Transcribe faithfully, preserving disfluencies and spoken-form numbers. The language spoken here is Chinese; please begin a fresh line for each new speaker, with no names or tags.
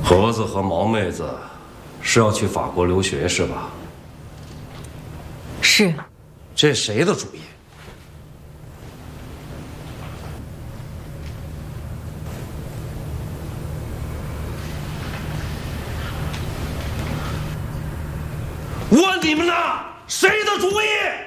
盒子和毛妹子是要去法国留学是吧？
是。
这谁的主意？问你们呢？谁的主意？